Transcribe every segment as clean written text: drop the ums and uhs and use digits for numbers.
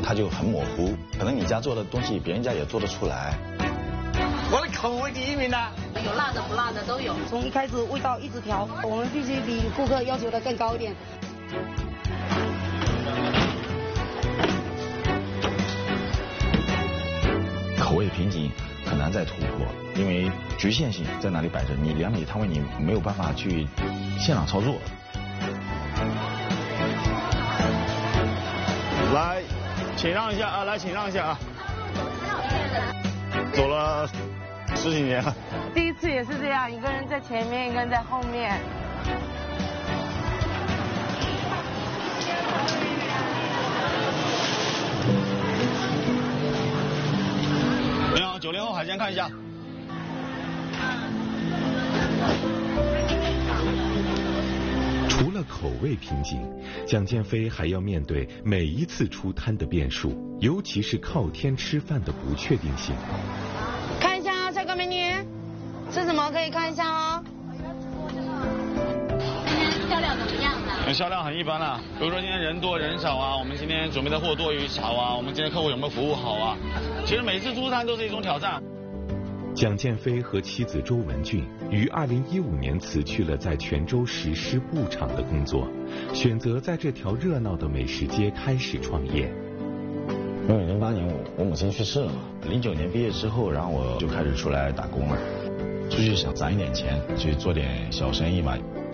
它就很模糊。可能你家做的东西，别人家也做得出来。 我的口味第1名的， 有辣的不辣的都有。 从一开始味道一直调，我们必须比顾客要求的更高一点。 口味瓶颈很难再突破，因为局限性在那里摆着，你2米摊位你没有办法去现场操作。 来，请让一下啊！来，请让一下啊！走了10几年了。 第一次也是这样，一个人在前面，一个人在后面。 你好，90后海鲜看一下。 除了口味瓶颈，蒋建飞还要面对每一次出摊的变数，尤其是靠天吃饭的不确定性。 看一下啊，帅哥美女，吃什么可以看一下哦。 今天销量怎么样呢？ 销量很一般啦，比如说今天人多人少啊，我们今天准备的货多与少啊，我们今天客户有没有服务好啊？其实每次出摊都是一种挑战。 蒋建飞和妻子周文俊于2015年辞去了在泉州实施布厂的工作，选择在这条热闹的美食街开始创业。 因为08年我母亲去世了嘛，09年毕业之后，然后我就开始出来打工了，出去想攒一点钱，去做点小生意嘛。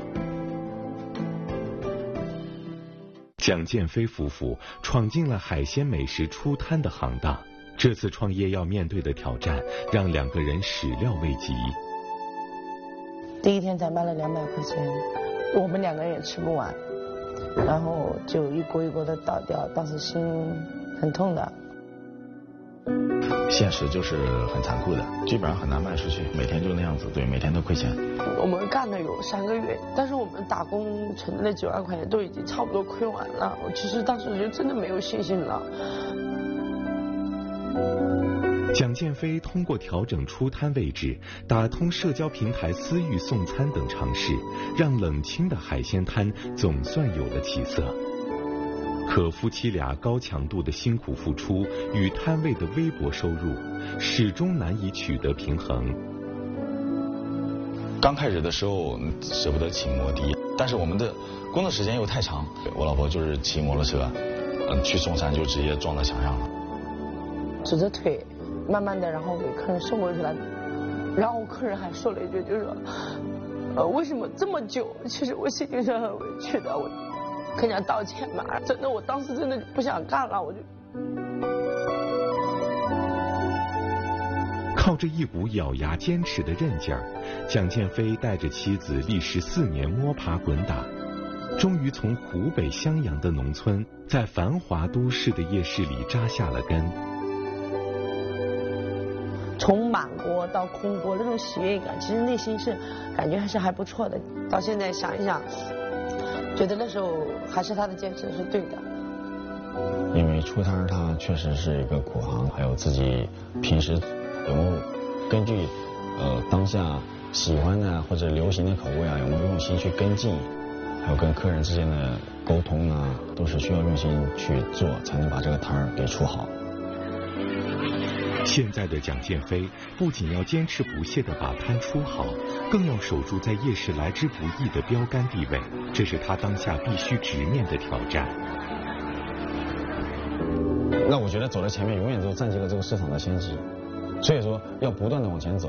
蒋建飞夫妇闯进了海鲜美食出摊的行当。这次创业要面对的挑战，让2个人始料未及。 第1天才卖了200块钱，我们2个人也吃不完，然后就一锅一锅的倒掉，当时心很痛的。 现实就是很残酷的，基本上很难卖出去，每天就那样子，对，每天都亏钱。 我们干了有3个月，但是我们打工存的那9万块钱都已经差不多亏完了。我其实当时就真的没有信心了。 蒋建飞通过调整出摊位置，打通社交平台私域送餐等尝试，让冷清的海鲜摊总算有了起色。可夫妻俩高强度的辛苦付出与摊位的微薄收入，始终难以取得平衡。 刚开始的时候舍不得请摩的，但是我们的工作时间又太长，我老婆就是骑摩托车，去送餐就直接撞到墙上了。 指着腿，慢慢的，然后给客人送过去了。然后客人还说了一句，就是说，为什么这么久？其实我心里是很委屈的，我跟人家道歉嘛。真的，我当时真的不想干了，我就。 靠着一股咬牙坚持的韧劲儿，蒋建飞带着妻子历时4年摸爬滚打，终于从湖北襄阳的农村，在繁华都市的夜市里扎下了根。 从满锅到空锅那种喜悦感，其实内心是感觉还不错的。到现在想一想，觉得那时候还是他的坚持是对的。 因为出摊它确实是一个苦行，还有自己平时有没有根据当下喜欢的或者流行的口味啊，有没有用心去跟进，还有跟客人之间的沟通啊，都是需要用心去做，才能把这个摊儿给出好。 现在的蒋建飞不仅要坚持不懈地把摊出好，更要守住在夜市来之不易的标杆地位，这是他当下必须直面的挑战。 那我觉得走在前面永远都占据了这个市场的先机，所以说要不断的往前走。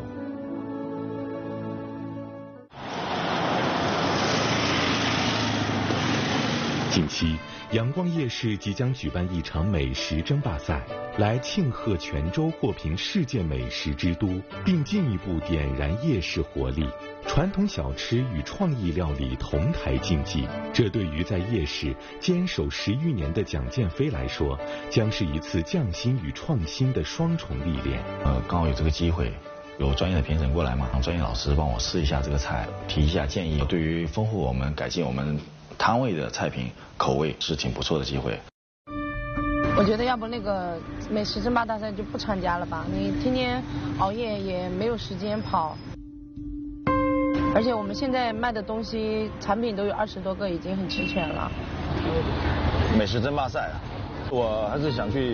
近期，阳光夜市即将举办一场美食争霸赛，来庆贺泉州获评世界美食之都，并进一步点燃夜市活力。传统小吃与创意料理同台竞技，这对于在夜市坚守10余年的蒋建飞来说，将是一次匠心与创新的双重历练。 刚好有这个机会，有专业的评审过来嘛，让专业老师帮我试一下这个菜，提一下建议，对于丰富我们、改进我们摊位的菜品口味是挺不错的机会。 我觉得要不那个美食争霸大赛就不参加了吧，你天天熬夜也没有时间跑，而且我们现在卖的东西产品都有20多个，已经很齐全了。 美食争霸赛，我还是想去